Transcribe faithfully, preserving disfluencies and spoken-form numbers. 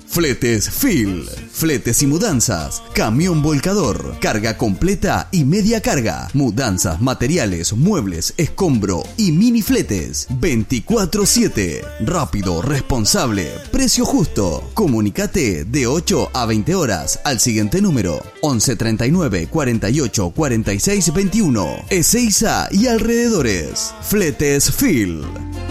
Fletes Phil. Fletes y mudanzas. Camión volcador. Carga completa y media carga. Mudanzas, materiales, muebles, escombro y mini fletes. veinticuatro siete. Rápido, responsable, precio justo. Comunicate de ocho a veinte horas al siguiente número: once treinta y nueve cuarenta y ocho cuarenta y seis veintiuno. Ezeiza y alrededores. Fletes Phil.